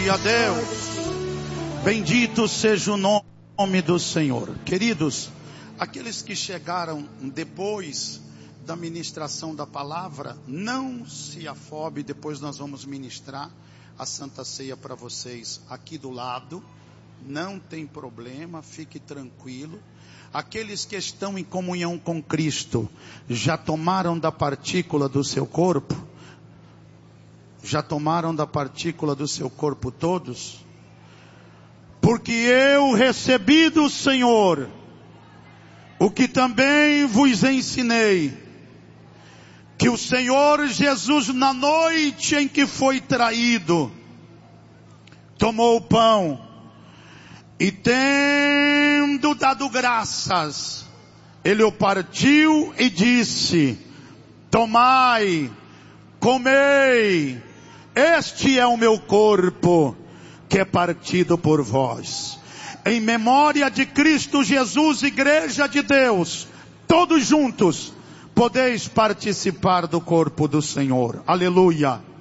Glória a Deus. Bendito seja o nome do Senhor. Queridos, aqueles que chegaram depois da ministração da palavra, não se afobe, depois nós vamos ministrar a Santa Ceia para vocês aqui do lado. Não tem problema, fique tranquilo. Aqueles que estão em comunhão com Cristo, já tomaram da partícula do seu corpo? Já tomaram da partícula do seu corpo todos? Porque eu recebi do Senhor o que também vos ensinei, que o Senhor Jesus, na noite em que foi traído, tomou o pão e, tendo dado graças, ele o partiu e disse: tomai, comei, este é o meu corpo, que é partido por vós. Em memória de Cristo Jesus, Igreja de Deus, todos juntos, podeis participar do corpo do Senhor. Aleluia.